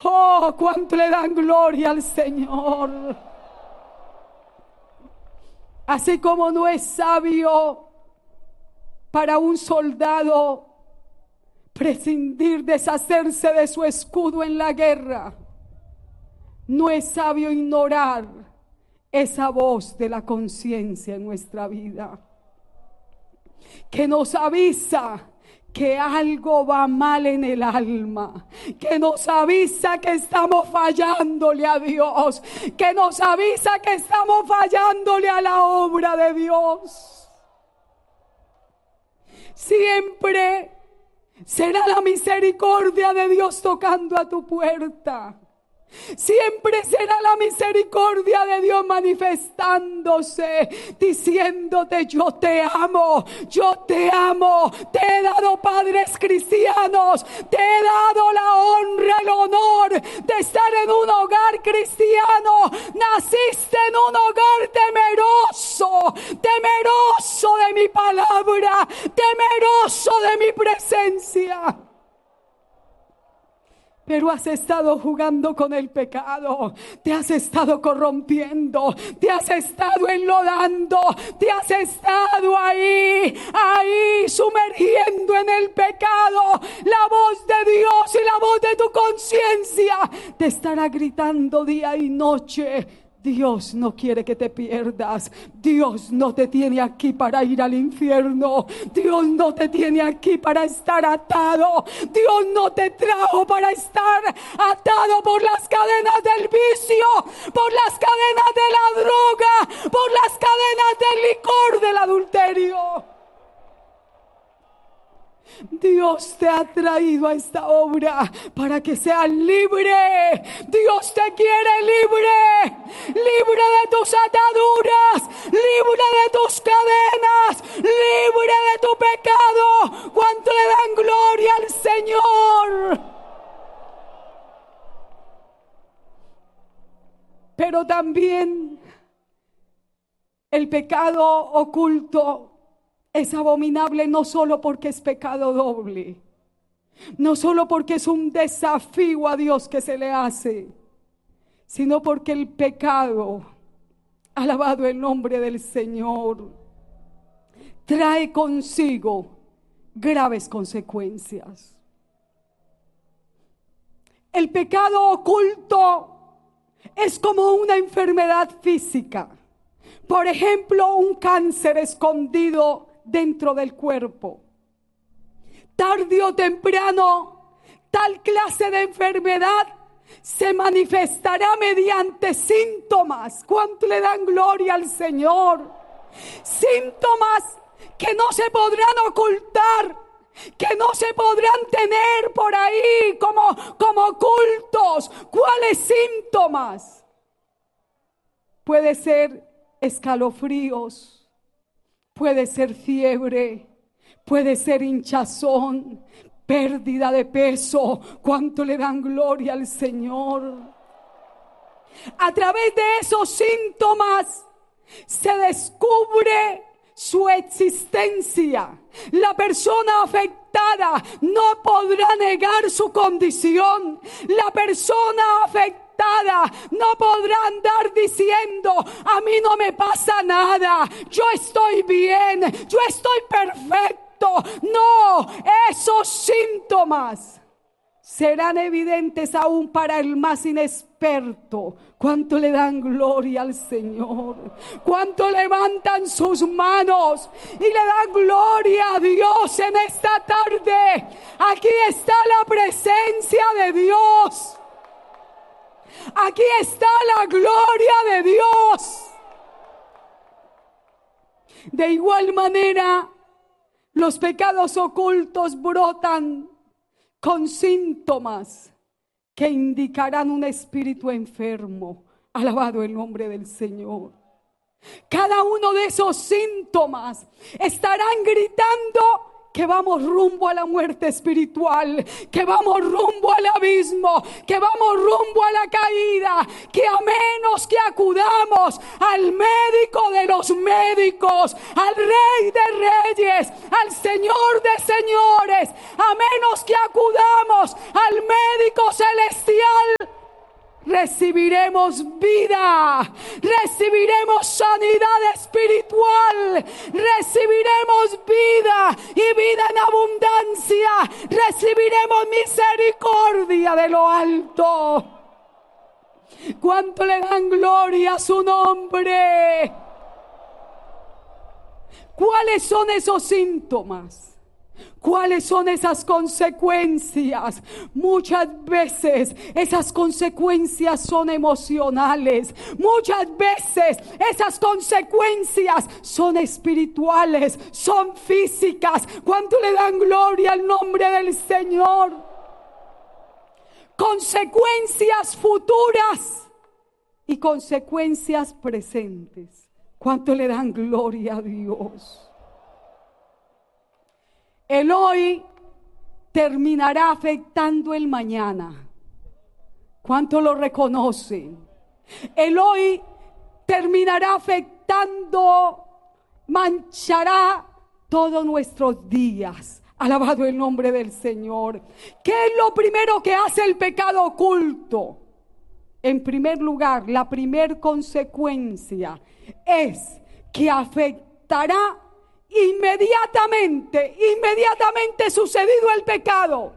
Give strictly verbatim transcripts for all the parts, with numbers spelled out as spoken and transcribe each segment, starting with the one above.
Oh, cuánto le dan gloria al Señor. Así como no es sabio para un soldado prescindir, deshacerse de su escudo en la guerra, no es sabio ignorar esa voz de la conciencia en nuestra vida, que nos avisa que algo va mal en el alma, que nos avisa que estamos fallándole a Dios, que nos avisa que estamos fallándole a la obra de Dios. Siempre será la misericordia de Dios tocando a tu puerta. Siempre será la misericordia de Dios manifestándose, diciéndote: yo te amo, yo te amo, te he dado padres cristianos, te he dado la honra, el honor de estar en un hogar cristiano. Naciste en un hogar temeroso, temeroso de mi palabra, temeroso de mi presencia. Pero has estado jugando con el pecado, te has estado corrompiendo, te has estado enlodando, te has estado ahí, ahí sumergiendo en el pecado. La voz de Dios y la voz de tu conciencia te estará gritando día y noche: Dios no quiere que te pierdas. Dios no te tiene aquí para ir al infierno. Dios no te tiene aquí para estar atado. Dios no te trajo para estar atado por las cadenas del vicio, por las cadenas de la droga, por las cadenas del licor, del adulterio. Dios te ha traído a esta obra para que seas libre. Dios te quiere libre, libre de tus ataduras, libre de tus cadenas, libre de tu pecado. ¿Cuánto le dan gloria al Señor? Pero también el pecado oculto es abominable, no solo porque es pecado doble, no solo porque es un desafío a Dios que se le hace, sino porque el pecado, alabado el nombre del Señor, trae consigo graves consecuencias. El pecado oculto es como una enfermedad física. Por ejemplo, un cáncer escondido dentro del cuerpo. Tarde o temprano, tal clase de enfermedad se manifestará mediante síntomas. ¿Cuánto le dan gloria al Señor? Síntomas que no se podrán ocultar, que no se podrán tener por ahí como, como ocultos. ¿Cuáles síntomas? Puede ser escalofríos, puede ser fiebre, puede ser hinchazón, pérdida de peso. ¿Cuánto le dan gloria al Señor? A través de esos síntomas se descubre su existencia. La persona afectada no podrá negar su condición. La persona afectada no podrá andar diciendo: a mí no me pasa nada, yo estoy bien, yo estoy perfecto. No, esos síntomas serán evidentes aún para el más inexperto. ¿Cuánto le dan gloria al Señor? ¿Cuánto levantan sus manos y le dan gloria a Dios en esta tarde? Aquí está la presencia de Dios. Aquí está la gloria de Dios. De igual manera, los pecados ocultos brotan con síntomas que indicarán un espíritu enfermo. Alabado el nombre del Señor. Cada uno de esos síntomas estarán gritando que vamos rumbo a la muerte espiritual, que vamos rumbo al abismo, que vamos rumbo a la caída, que a menos que acudamos al médico de los médicos, al Rey de Reyes, al Señor de Señores, a menos que acudamos al médico celestial, recibiremos vida, recibiremos sanidad espiritual, recibiremos vida y vida en abundancia, recibiremos misericordia de lo alto. ¿Cuánto le dan gloria a su nombre? ¿Cuáles son esos síntomas? ¿Cuáles son esas consecuencias? Muchas veces esas consecuencias son emocionales. Muchas veces esas consecuencias son espirituales, son físicas. ¿Cuánto le dan gloria al nombre del Señor? Consecuencias futuras y consecuencias presentes. ¿Cuánto le dan gloria a Dios? El hoy terminará afectando el mañana. ¿Cuánto lo reconocen? El hoy terminará afectando, manchará todos nuestros días. Alabado el nombre del Señor. ¿Qué es lo primero que hace el pecado oculto? En primer lugar, la primer consecuencia es que afectará inmediatamente, inmediatamente sucedido el pecado,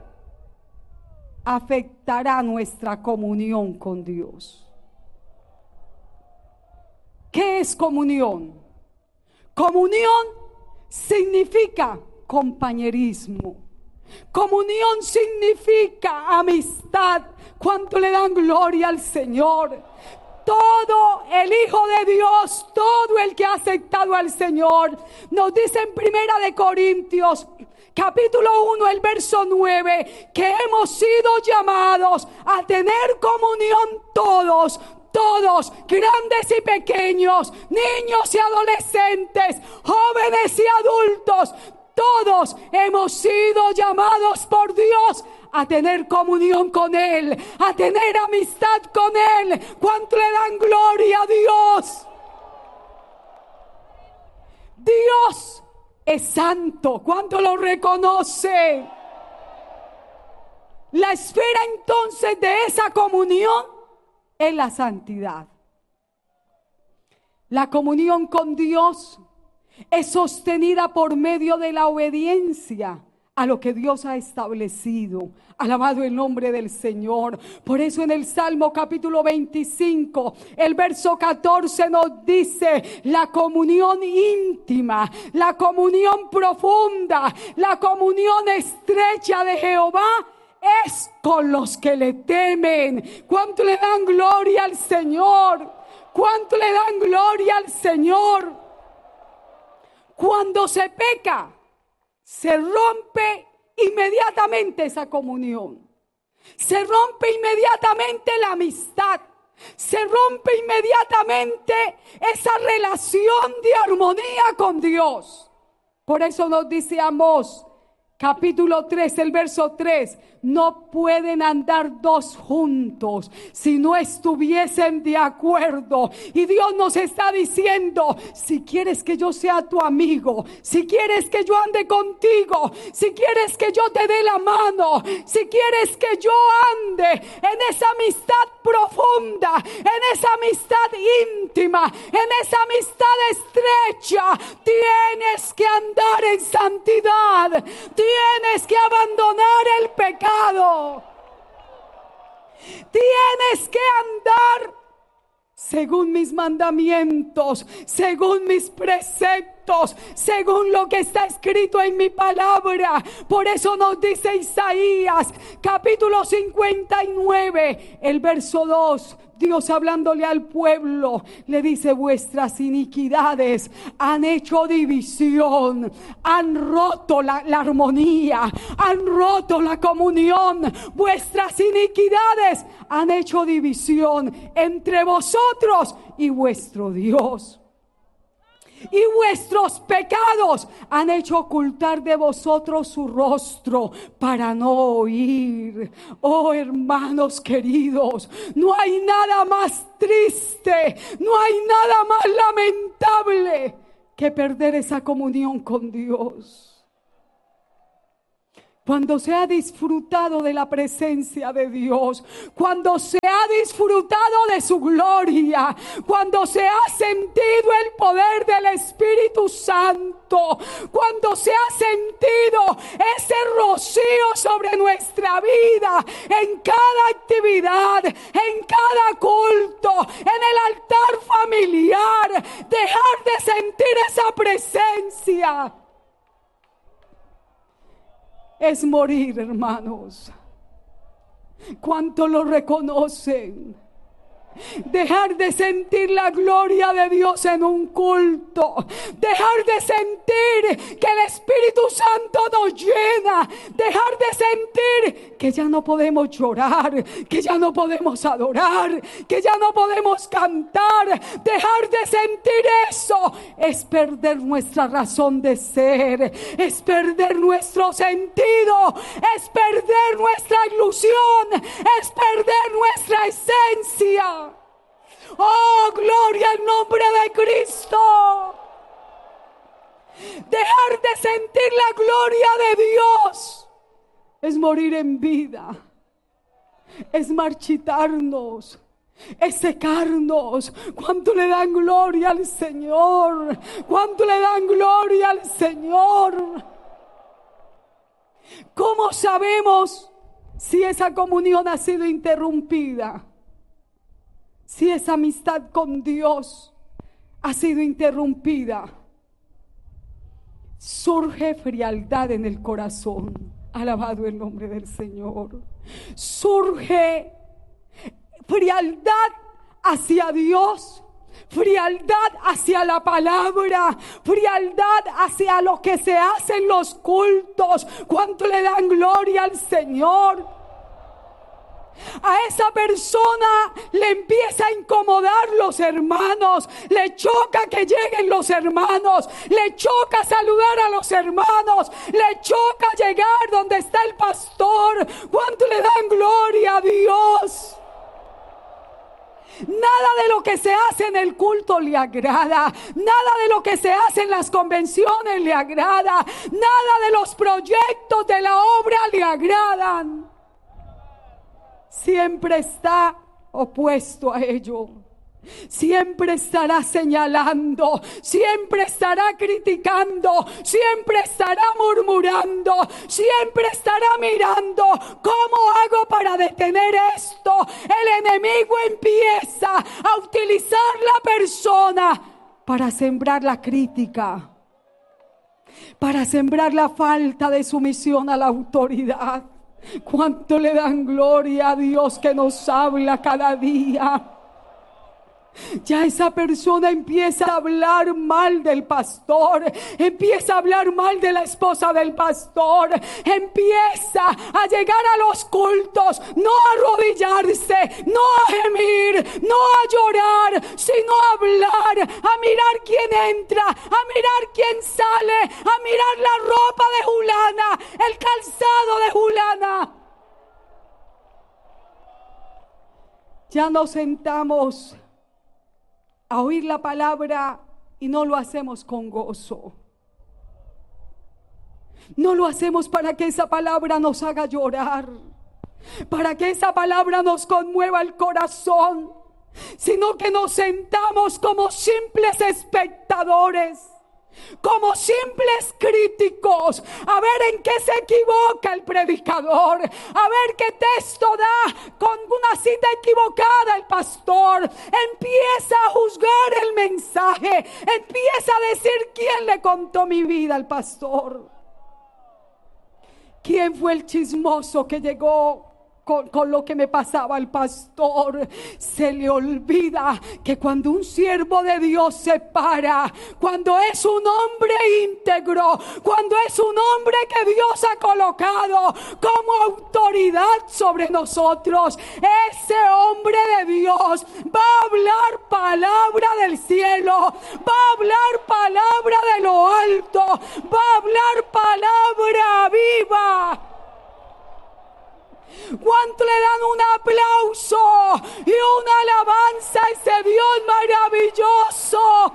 afectará nuestra comunión con Dios. ¿Qué es comunión? Comunión significa compañerismo. Comunión significa amistad. ¿Cuánto le dan gloria al Señor? Todo el Hijo de Dios, todo el que ha aceptado al Señor, nos dice en Primera de Corintios, capítulo uno, el verso nueve, que hemos sido llamados a tener comunión todos, todos, grandes y pequeños, niños y adolescentes, jóvenes y adultos. Todos hemos sido llamados por Dios a tener comunión con Él, a tener amistad con Él. ¿Cuánto le dan gloria a Dios? Dios es santo. ¿Cuánto lo reconoce? La esfera entonces de esa comunión es la santidad. La comunión con Dios es sostenida por medio de la obediencia a lo que Dios ha establecido. Alabado el nombre del Señor. Por eso en el Salmo capítulo veinticinco, el verso catorce nos dice: la comunión íntima, la comunión profunda, la comunión estrecha de Jehová es con los que le temen. ¿Cuánto le dan gloria al Señor? ¿Cuánto le dan gloria al Señor? Cuando se peca, se rompe inmediatamente esa comunión. Se rompe inmediatamente la amistad. Se rompe inmediatamente esa relación de armonía con Dios. Por eso nos dice Amós, capítulo tres, el verso tres: no pueden andar dos juntos si no estuviesen de acuerdo. Y Dios nos está diciendo: si quieres que yo sea tu amigo, si quieres que yo ande contigo, si quieres que yo te dé la mano, si quieres que yo ande en esa amistad profunda, en esa amistad íntima, en esa amistad estrecha, tienes que andar en santidad, tienes que abandonar el pecado. Tienes que andar según mis mandamientos, según mis preceptos, según lo que está escrito en mi palabra. Por eso nos dice Isaías, capítulo cincuenta y nueve, el verso dos. Dios hablándole al pueblo le dice: vuestras iniquidades han hecho división, han roto la, la armonía, han roto la comunión. Vuestras iniquidades han hecho división entre vosotros y vuestro Dios. Y vuestros pecados han hecho ocultar de vosotros su rostro para no oír. Oh, hermanos queridos, no hay nada más triste, no hay nada más lamentable que perder esa comunión con Dios. Cuando se ha disfrutado de la presencia de Dios, cuando se ha disfrutado de su gloria, cuando se ha sentido el poder del Espíritu Santo, cuando se ha sentido ese rocío sobre nuestra vida, en cada actividad, en cada culto, en el altar familiar, dejar de sentir esa presencia es morir, hermanos. ¿Cuánto lo reconocen? Dejar de sentir la gloria de Dios en un culto, dejar de sentir que el Espíritu Santo nos llena, dejar de sentir que ya no podemos llorar, que ya no podemos adorar, que ya no podemos cantar. Dejar de sentir eso es perder nuestra razón de ser, es perder nuestro sentido, es perder nuestra ilusión, es perder nuestra esencia. Oh, gloria al nombre de Cristo. Dejar de sentir la gloria de Dios es morir en vida, es marchitarnos, es secarnos. ¿Cuánto le dan gloria al Señor? ¿Cuánto le dan gloria al Señor? ¿Cómo sabemos si esa comunión ha sido interrumpida? Si esa amistad con Dios ha sido interrumpida, surge frialdad en el corazón. Alabado el nombre del Señor. Surge frialdad hacia Dios, frialdad hacia la palabra, frialdad hacia lo que se hace en los cultos. ¿Cuánto le dan gloria al Señor? A esa persona le empieza a incomodar los hermanos, le choca que lleguen los hermanos, le choca saludar a los hermanos, le choca llegar donde está el pastor. ¿Cuánto le dan gloria a Dios? Nada de lo que se hace en el culto le agrada, nada de lo que se hace en las convenciones le agrada, nada de los proyectos de la obra le agradan. Siempre está opuesto a ello. Siempre estará señalando, siempre estará criticando, siempre estará murmurando, siempre estará mirando. ¿Cómo hago para detener esto? El enemigo empieza a utilizar la persona para sembrar la crítica, para sembrar la falta de sumisión a la autoridad. ¿Cuánto le dan gloria a Dios que nos habla cada día? Ya esa persona empieza a hablar mal del pastor, empieza a hablar mal de la esposa del pastor, empieza a llegar a los cultos, no a arrodillarse, no a gemir, no a llorar, sino a hablar, a mirar quién entra, a mirar quién sale, a mirar la ropa de Julana, el calzado de Julana. Ya nos sentamos a oír la palabra y no lo hacemos con gozo. No lo hacemos para que esa palabra nos haga llorar, para que esa palabra nos conmueva el corazón, sino que nos sentamos como simples espectadores, como simples críticos, a ver en qué se equivoca el predicador, a ver qué texto da con una cita equivocada el pastor. Empieza a juzgar el mensaje, empieza a decir quién le contó mi vida al pastor, quién fue el chismoso que llegó Con, con lo que me pasaba al pastor. Se le olvida que cuando un siervo de Dios se para, cuando es un hombre íntegro, cuando es un hombre que Dios ha colocado como autoridad sobre nosotros, ese hombre de Dios va a hablar palabra del cielo, va a hablar palabra de lo alto, va a hablar palabra viva. ¿Cuánto le dan un aplauso y una alabanza a ese Dios maravilloso?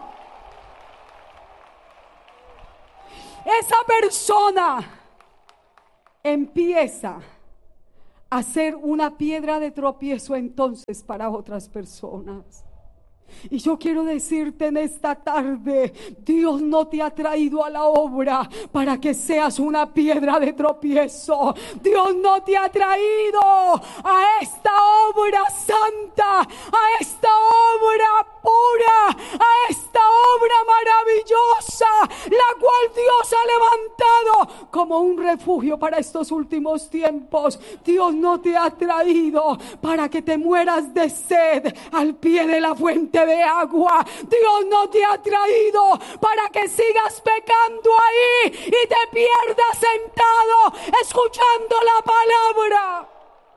Esa persona empieza a ser una piedra de tropiezo entonces para otras personas. Y yo quiero decirte en esta tarde, Dios no te ha traído a la obra para que seas una piedra de tropiezo. Dios no te ha traído a esta obra santa, a esta obra pura, a esta obra maravillosa, la cual Dios ha levantado como un refugio para estos últimos tiempos. Dios no te ha traído para que te mueras de sed al pie de la fuente de agua. Dios no te ha traído para que sigas pecando ahí y te pierdas sentado escuchando la palabra.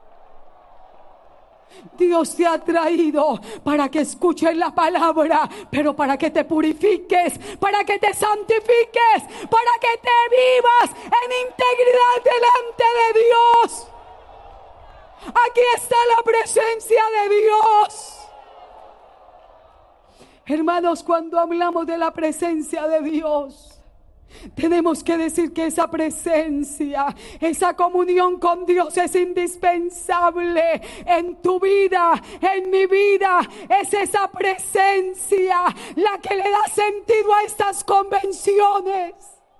Dios te ha traído para que escuches la palabra, pero para que te purifiques, para que te santifiques, para que te vivas en integridad delante de Dios. Aquí está la presencia de Dios. Hermanos, cuando hablamos de la presencia de Dios, tenemos que decir que esa presencia, esa comunión con Dios es indispensable en tu vida, en mi vida. Es esa presencia la que le da sentido a estas convenciones.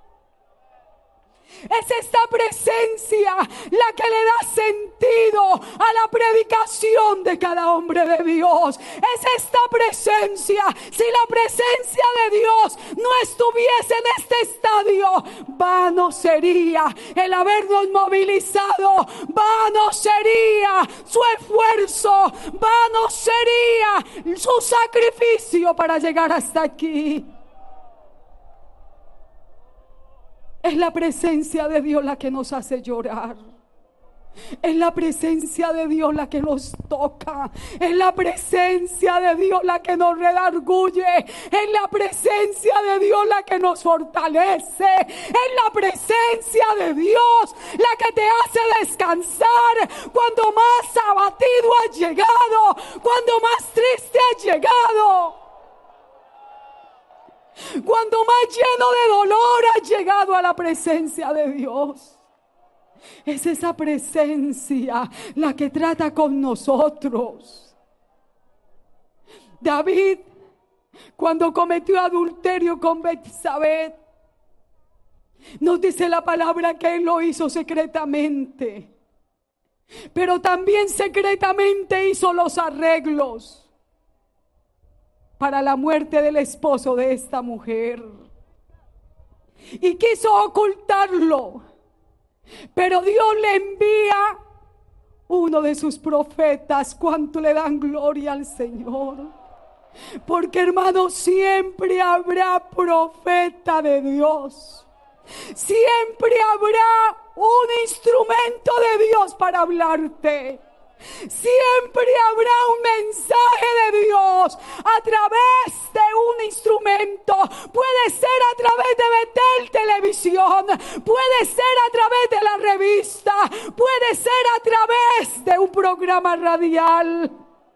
Es esta presencia la que le da sentido a la predicación de cada hombre de Dios. Es esta presencia. Si la presencia de Dios no estuviese en este estadio, vano sería el habernos movilizado, vano sería su esfuerzo, vano sería su sacrificio para llegar hasta aquí. Es la presencia de Dios la que nos hace llorar. Es la presencia de Dios la que nos toca. Es la presencia de Dios la que nos redarguye. Es la presencia de Dios la que nos fortalece. Es la presencia de Dios la que te hace descansar cuando más abatido has llegado, cuando más triste has llegado, cuando más lleno de dolor has llegado a la presencia de Dios. Es esa presencia la que trata con nosotros. David, cuando cometió adulterio con Betsabé, nos dice la palabra que él lo hizo secretamente, pero también secretamente hizo los arreglos para la muerte del esposo de esta mujer. Y quiso ocultarlo. Pero Dios le envía uno de sus profetas. ¿Cuánto le dan gloria al Señor? Porque, hermanos, siempre habrá profeta de Dios. Siempre habrá un instrumento de Dios para hablarte. Siempre habrá un mensaje de Dios a través de un instrumento. Puede ser a través de Betel Televisión, puede ser a través de la revista, puede ser a través de un programa radial.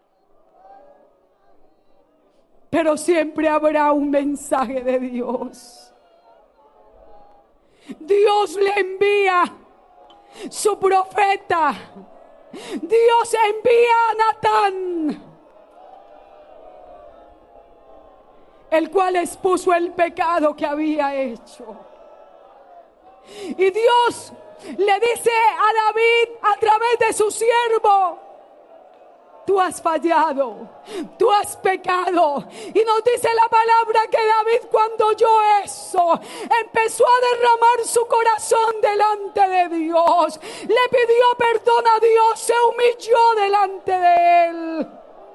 Pero siempre habrá un mensaje de Dios. Dios le envía su profeta. Dios envía a Natán, el cual expuso el pecado que había hecho. Y Dios le dice a David a través de su siervo: tú has fallado, tú has pecado. Y nos dice la palabra que David, cuando oyó eso, empezó a derramar su corazón delante de Dios. Le pidió perdón a Dios, se humilló delante de él.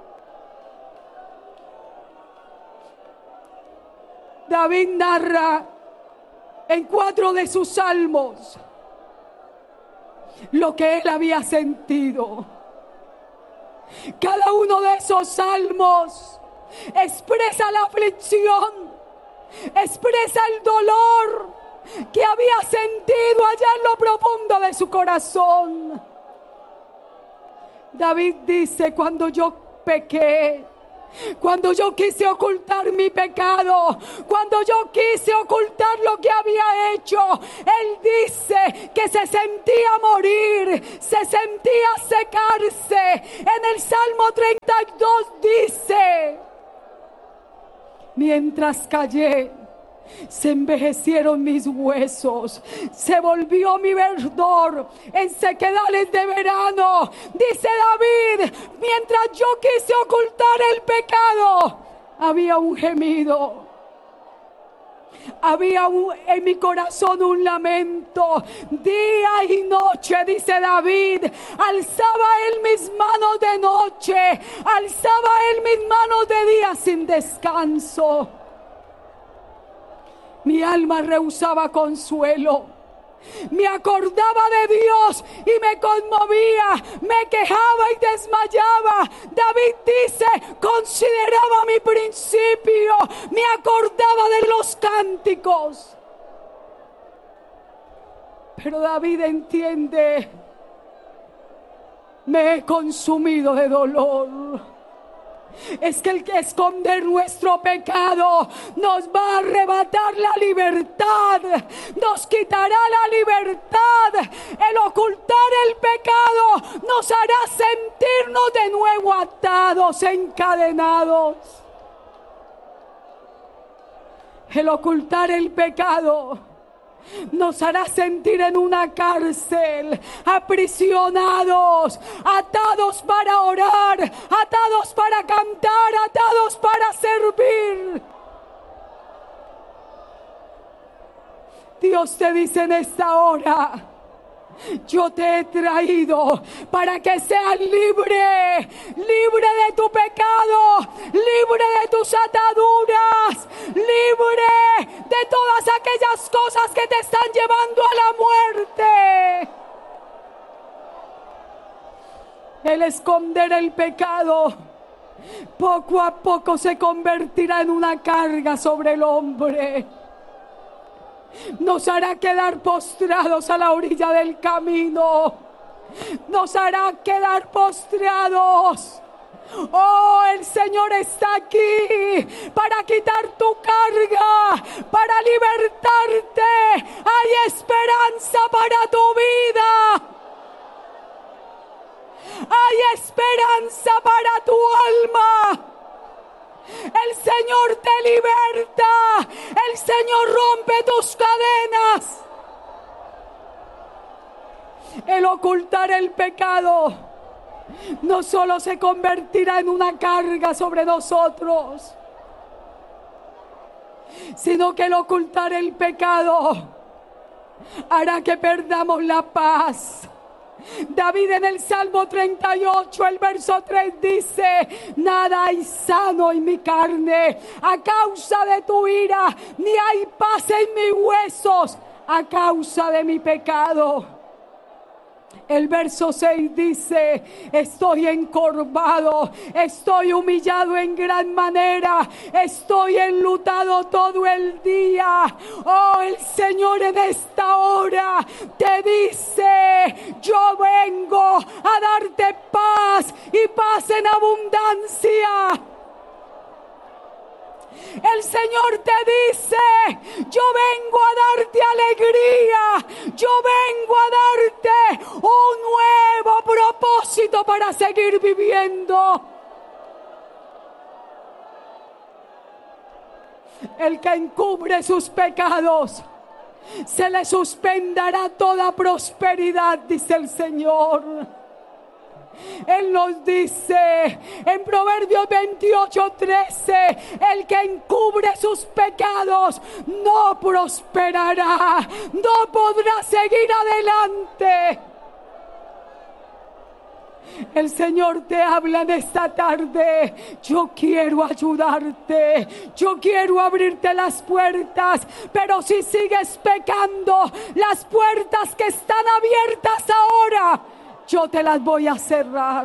David narra en cuatro de sus salmos lo que él había sentido. Cada uno de esos salmos expresa la aflicción, expresa el dolor que había sentido allá en lo profundo de su corazón. David dice: cuando yo pequé, Cuando yo quise ocultar mi pecado, cuando yo quise ocultar lo que había hecho, Él dice que se sentía morir, se sentía secarse. En el Salmo treinta y dos dice: mientras callé, se envejecieron mis huesos, se volvió mi verdor en sequedales de verano. Dice David: mientras yo quise ocultar el pecado, había un gemido, había un, en mi corazón un lamento. Día y noche, dice David, alzaba él mis manos de noche, alzaba él mis manos de día sin descanso. Mi alma rehusaba consuelo. Me acordaba de Dios y me conmovía, me quejaba y desmayaba. David dice: consideraba mi principio, me acordaba de los cánticos. Pero David entiende: me he consumido de dolor. Es que el que esconder nuestro pecado nos va a arrebatar la libertad, nos quitará la libertad. El ocultar el pecado nos hará sentirnos de nuevo atados, encadenados. El ocultar el pecado nos hará sentir en una cárcel, aprisionados, atados para orar, atados para cantar, atados para servir. Dios te dice en esta hora: yo te he traído para que seas libre, libre de tu pecado, libre de tus ataduras, libre de todas aquellas cosas que te están llevando a la muerte. El esconder el pecado poco a poco se convertirá en una carga sobre el hombre. Nos hará quedar postrados a la orilla del camino. Nos hará quedar postrados. Oh, el Señor está aquí para quitar tu carga, para libertarte. Hay esperanza para tu vida. Hay esperanza para tu alma. El Señor te liberta. El Señor rompe tus cadenas. El ocultar el pecado no solo se convertirá en una carga sobre nosotros, sino que el ocultar el pecado hará que perdamos la paz. David en el Salmo treinta y ocho, el verso tres dice: nada hay sano en mi carne a causa de tu ira, ni hay paz en mis huesos a causa de mi pecado. El verso seis dice: estoy encorvado, estoy humillado en gran manera, estoy enlutado todo el día. Oh, el Señor en esta hora te dice: yo vengo a darte paz y paz en abundancia. El Señor te dice: yo vengo a darte alegría, yo vengo a darte un nuevo propósito para seguir viviendo. El que encubre sus pecados, se le suspenderá toda prosperidad, dice el Señor. Él nos dice en Proverbios veintiocho trece: el que encubre sus pecados no prosperará, no podrá seguir adelante. El Señor te habla en esta tarde: yo quiero ayudarte, yo quiero abrirte las puertas, pero si sigues pecando, las puertas que están abiertas ahora, yo te las voy a cerrar.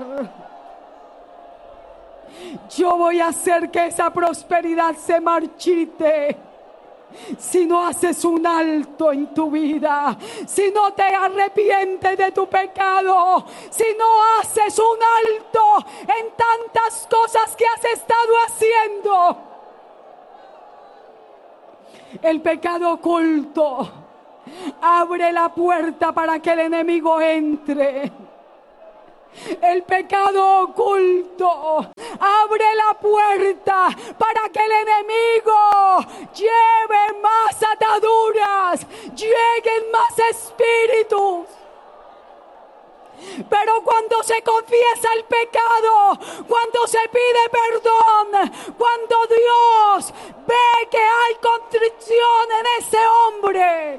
Yo voy a hacer que esa prosperidad se marchite. Si no haces un alto en tu vida, si no te arrepientes de tu pecado, si no haces un alto en tantas cosas que has estado haciendo, el pecado oculto abre la puerta para que el enemigo entre. El pecado oculto abre la puerta para que el enemigo lleve más ataduras, lleguen más espíritus. Pero cuando se confiesa el pecado, cuando se pide perdón, cuando Dios ve que hay contrición en ese hombre,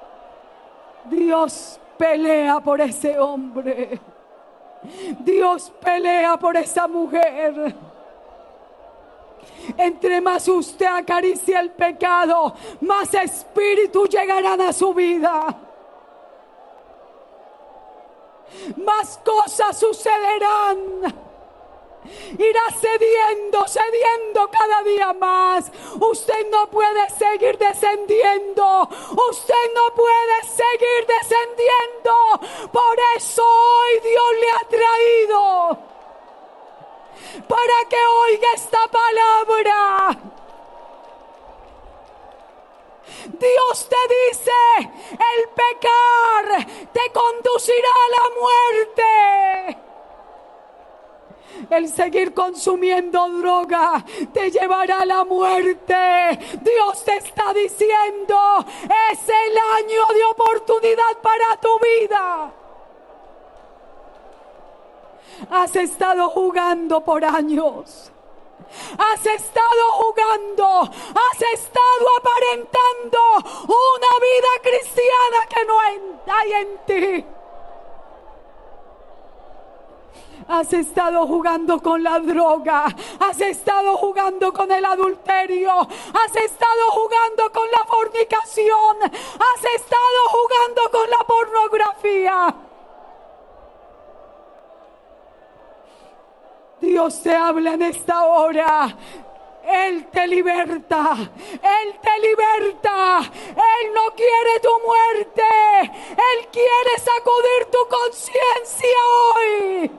Dios pelea por ese hombre. Dios pelea por esa mujer. Entre más usted acaricia el pecado, más espíritus llegarán a su vida. Más cosas sucederán. Irá cediendo, cediendo cada día más. Usted no puede seguir descendiendo. Usted no puede seguir descendiendo. Por eso hoy Dios le ha traído para que oiga esta palabra. Dios te dice: el pecar te conducirá a la muerte. El seguir consumiendo droga te llevará a la muerte. Dios te está diciendo: es el año de oportunidad para tu vida. Has estado jugando por años. Has estado jugando. Has estado aparentando una vida cristiana que no hay en ti. Has estado jugando con la droga, has estado jugando con el adulterio, has estado jugando con la fornicación, has estado jugando con la pornografía. Dios te habla en esta hora. Él te liberta, Él te liberta. Él no quiere tu muerte, Él quiere sacudir tu conciencia hoy.